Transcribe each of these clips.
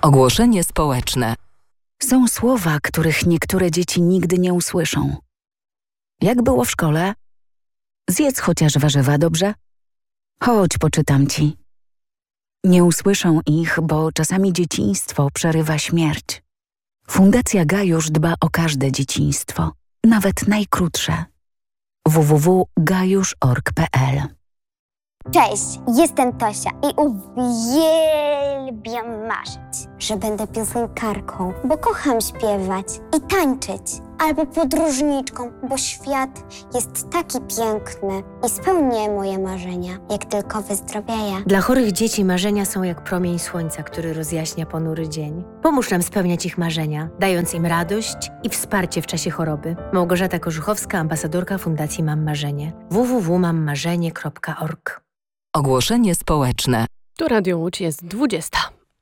Ogłoszenie społeczne. Są słowa, których niektóre dzieci nigdy nie usłyszą. Jak było w szkole? Zjedz chociaż warzywa, dobrze? Chodź, poczytam ci. Nie usłyszą ich, bo czasami dzieciństwo przerywa śmierć. Fundacja Gajusz dba o każde dzieciństwo, nawet najkrótsze. www.gajusz.org.pl. Cześć, jestem Tosia i uwielbiam marzyć, że będę piosenkarką, bo kocham śpiewać i tańczyć, albo podróżniczką, bo świat jest taki piękny i spełnię moje marzenia, jak tylko wyzdrowieję. Dla chorych dzieci marzenia są jak promień słońca, który rozjaśnia ponury dzień. Pomóż nam spełniać ich marzenia, dając im radość i wsparcie w czasie choroby. Małgorzata Korzuchowska, ambasadorka Fundacji Mam Marzenie. www.mammarzenie.org. Ogłoszenie społeczne. Tu Radio Łódź, jest 20.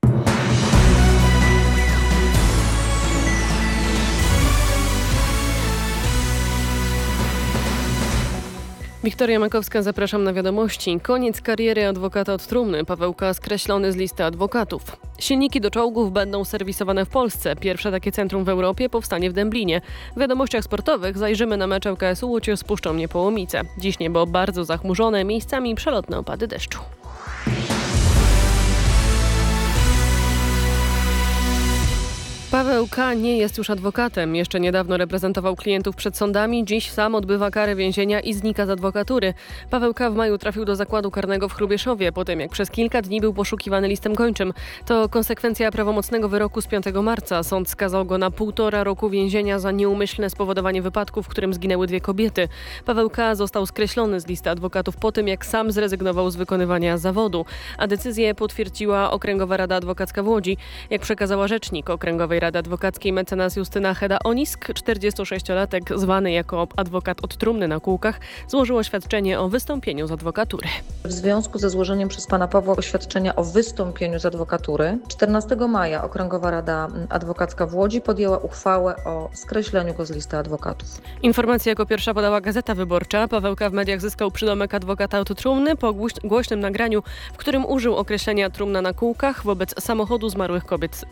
Wiktoria Makowska, zapraszam na wiadomości. Koniec kariery adwokata od trumny. Paweł K. skreślony z listy adwokatów. Silniki do czołgów będą serwisowane w Polsce. Pierwsze takie centrum w Europie powstanie w Dęblinie. W wiadomościach sportowych zajrzymy na mecz ŁKS Łódź z Puszczą Niepołomice. Dziś niebo bardzo zachmurzone, miejscami przelotne opady deszczu. Paweł K. nie jest już adwokatem. Jeszcze niedawno reprezentował klientów przed sądami. Dziś sam odbywa karę więzienia i znika z adwokatury. Paweł K. w maju trafił do zakładu karnego w Hrubieszowie, po tym jak przez kilka dni był poszukiwany listem gończym. To konsekwencja prawomocnego wyroku z 5 marca. Sąd skazał go na 1,5 roku więzienia za nieumyślne spowodowanie wypadku, w którym zginęły 2 kobiety. Paweł K. został skreślony z listy adwokatów po tym, jak sam zrezygnował z wykonywania zawodu. A decyzję potwierdziła Okręgowa Rada Adwokacka w Łodzi. Jak przekazała rzecznik Okręgowej Rady Adwokackiej mecenas Justyna Heda-Onisk, 46-latek zwany jako adwokat od trumny na kółkach, złożył oświadczenie o wystąpieniu z adwokatury. W związku ze złożeniem przez pana Pawła oświadczenia o wystąpieniu z adwokatury 14 maja Okręgowa Rada Adwokacka w Łodzi podjęła uchwałę o skreśleniu go z listy adwokatów. Informację jako pierwsza podała Gazeta Wyborcza. Paweł K. w mediach zyskał przydomek adwokata od trumny po głośnym nagraniu, w którym użył określenia trumna na kółkach wobec samochodu zmarłych kobiet.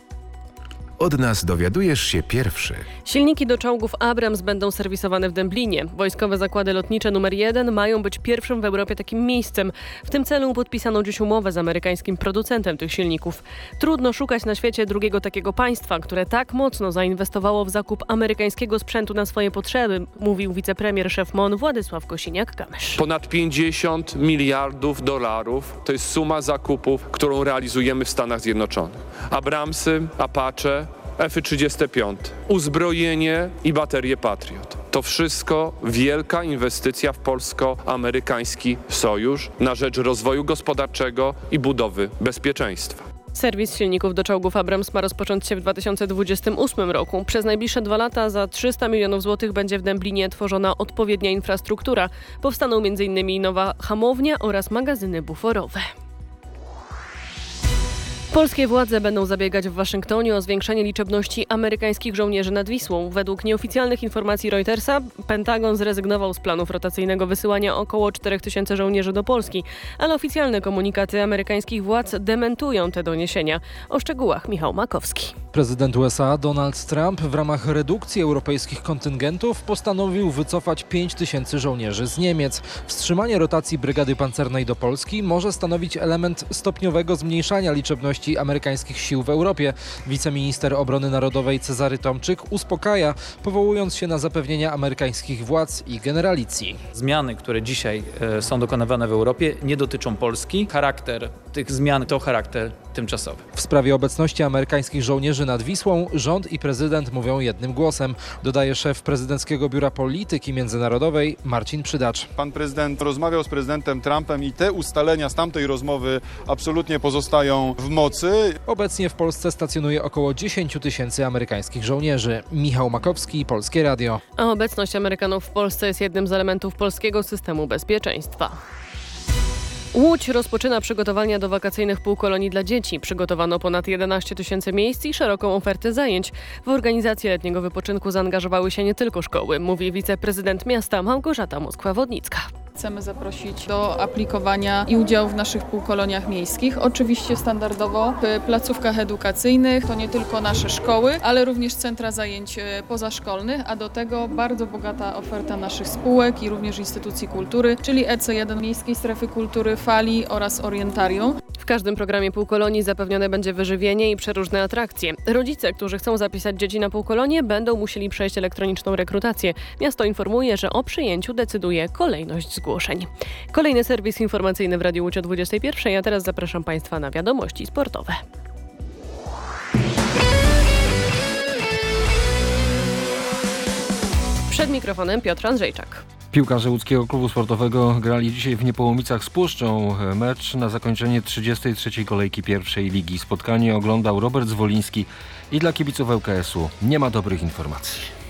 Od nas dowiadujesz się pierwszy. Silniki do czołgów Abrams będą serwisowane w Dęblinie. Wojskowe zakłady lotnicze numer 1 mają być pierwszym w Europie takim miejscem. W tym celu podpisano dziś umowę z amerykańskim producentem tych silników. Trudno szukać na świecie drugiego takiego państwa, które tak mocno zainwestowało w zakup amerykańskiego sprzętu na swoje potrzeby, mówił wicepremier szef MON Władysław Kosiniak-Kamysz. Ponad 50 miliardów dolarów to jest suma zakupów, którą realizujemy w Stanach Zjednoczonych. Abramsy, Apache, F-35, uzbrojenie i baterie Patriot. To wszystko wielka inwestycja w polsko-amerykański sojusz na rzecz rozwoju gospodarczego i budowy bezpieczeństwa. Serwis silników do czołgów Abrams ma rozpocząć się w 2028 roku. Przez najbliższe 2 lata za 300 milionów złotych będzie w Dęblinie tworzona odpowiednia infrastruktura. Powstaną m.in. nowa hamownia oraz magazyny buforowe. Polskie władze będą zabiegać w Waszyngtonie o zwiększenie liczebności amerykańskich żołnierzy nad Wisłą. Według nieoficjalnych informacji Reutersa Pentagon zrezygnował z planów rotacyjnego wysyłania około 4000 żołnierzy do Polski, ale oficjalne komunikaty amerykańskich władz dementują te doniesienia. O szczegółach Michał Makowski. Prezydent USA Donald Trump w ramach redukcji europejskich kontyngentów postanowił wycofać 5000 żołnierzy z Niemiec. Wstrzymanie rotacji brygady pancernej do Polski może stanowić element stopniowego zmniejszania liczebności amerykańskich sił w Europie. Wiceminister Obrony Narodowej Cezary Tomczyk uspokaja, powołując się na zapewnienia amerykańskich władz i generalicji. Zmiany, które dzisiaj są dokonywane w Europie, nie dotyczą Polski. Charakter tych zmian to charakter tymczasowy. W sprawie obecności amerykańskich żołnierzy nad Wisłą rząd i prezydent mówią jednym głosem, dodaje szef Prezydenckiego Biura Polityki Międzynarodowej Marcin Przydacz. Pan prezydent rozmawiał z prezydentem Trumpem i te ustalenia z tamtej rozmowy absolutnie pozostają w mocy. Obecnie w Polsce stacjonuje około 10 000 amerykańskich żołnierzy. Michał Makowski, Polskie Radio. A obecność Amerykanów w Polsce jest jednym z elementów polskiego systemu bezpieczeństwa. Łódź rozpoczyna przygotowania do wakacyjnych półkolonii dla dzieci. Przygotowano ponad 11 000 miejsc i szeroką ofertę zajęć. W organizację letniego wypoczynku zaangażowały się nie tylko szkoły, mówi wiceprezydent miasta Małgorzata Moskwa-Wodnicka. chcemy zaprosić do aplikowania i udziału w naszych półkoloniach miejskich. Oczywiście standardowo w placówkach edukacyjnych, to nie tylko nasze szkoły, ale również centra zajęć pozaszkolnych, a do tego bardzo bogata oferta naszych spółek i również instytucji kultury, czyli EC1 Miejskiej Strefy Kultury, Fali oraz Orientarium. W każdym programie półkolonii zapewnione będzie wyżywienie i przeróżne atrakcje. Rodzice, którzy chcą zapisać dzieci na półkolonie, będą musieli przejść elektroniczną rekrutację. Miasto informuje, że o przyjęciu decyduje kolejność zgłoszeń. Kolejny serwis informacyjny w Radiu Łódź o 21, a teraz zapraszam Państwa na wiadomości sportowe. Przed mikrofonem Piotr Andrzejczak. Piłkarze łódzkiego klubu sportowego grali dzisiaj w Niepołomicach z Puszczą. Mecz na zakończenie 33. kolejki pierwszej ligi. Spotkanie oglądał Robert Zwoliński i dla kibiców ŁKS-u nie ma dobrych informacji.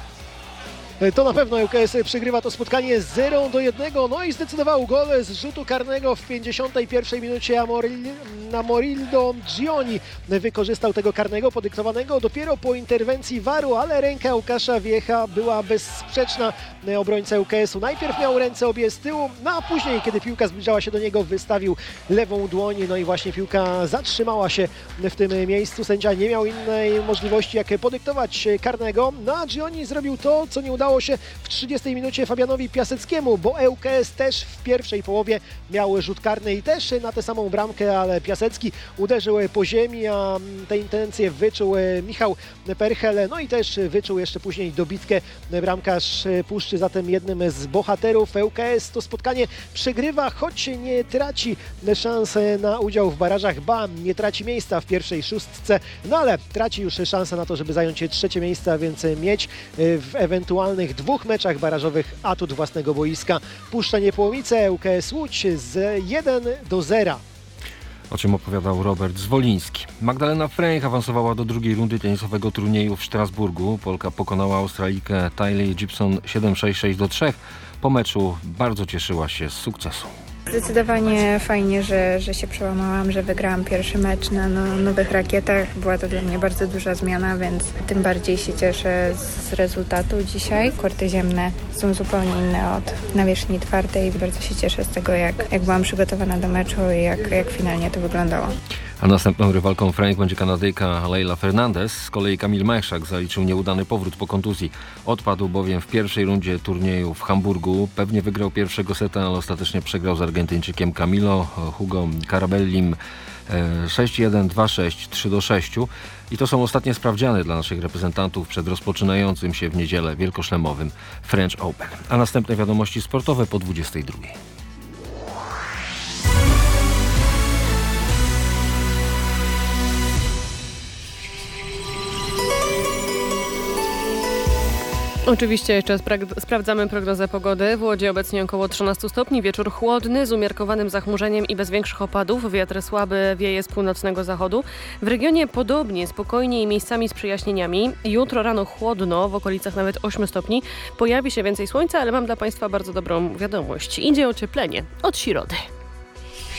To na pewno ŁKS przegrywa to spotkanie 0-1. No i zdecydował gol z rzutu karnego w 51 minucie Amorildo Gioni. Wykorzystał tego karnego podyktowanego dopiero po interwencji VAR-u, ale ręka Łukasza Wiecha była bezsprzeczna. Obrońca ŁKS-u najpierw miał ręce obie z tyłu, no a później, kiedy piłka zbliżała się do niego, wystawił lewą dłoń. No i właśnie piłka zatrzymała się w tym miejscu. Sędzia nie miał innej możliwości, jak podyktować karnego. No a Gioni zrobił to, co nie udało się w 30 minucie Fabianowi Piaseckiemu, bo ŁKS też w pierwszej połowie miał rzut karny i też na tę samą bramkę, ale Piasecki uderzył po ziemi, a te intencje wyczuł Michał Perchel, no i też wyczuł jeszcze później dobitkę bramkarz Puszczy, zatem jednym z bohaterów ŁKS to spotkanie przegrywa, choć nie traci szans na udział w barażach, ba, nie traci miejsca w pierwszej szóstce, no ale traci już szansę na to, żeby zająć trzecie miejsce, a więc mieć w ewentualnych dwóch meczach barażowych atut własnego boiska. Puszcza Niepołomice, ŁKS Łódź z 1-0. O czym opowiadał Robert Zwoliński. Magdalena Fręch awansowała do drugiej rundy tenisowego turnieju w Strasburgu. Polka pokonała Australijkę Tylee Gibson 7-6-6-3. Po meczu bardzo cieszyła się z sukcesu. Zdecydowanie fajnie, że się przełamałam, że wygrałam pierwszy mecz na nowych rakietach. Była to dla mnie bardzo duża zmiana, więc tym bardziej się cieszę z rezultatu dzisiaj. Korty ziemne są zupełnie inne od nawierzchni twardej. Bardzo się cieszę z tego, jak byłam przygotowana do meczu i jak finalnie to wyglądało. A następną rywalką Frank będzie Kanadyjka Leila Fernandez. Z kolei Kamil Majszak zaliczył nieudany powrót po kontuzji. Odpadł bowiem w pierwszej rundzie turnieju w Hamburgu. Pewnie wygrał pierwszego seta, ale ostatecznie przegrał z Argentyńczykiem Camilo Hugo Carabellim 6-1, 2-6, 3-6. I to są ostatnie sprawdziany dla naszych reprezentantów przed rozpoczynającym się w niedzielę wielkoszlemowym French Open. A następne wiadomości sportowe po 22. Oczywiście jeszcze sprawdzamy prognozę pogody. W Łodzi obecnie około 13 stopni, wieczór chłodny z umiarkowanym zachmurzeniem i bez większych opadów. Wiatr słaby wieje z północnego zachodu. W regionie podobnie, spokojnie i miejscami z przejaśnieniami. Jutro rano chłodno, w okolicach nawet 8 stopni. Pojawi się więcej słońca, ale mam dla Państwa bardzo dobrą wiadomość. Idzie ocieplenie od środy.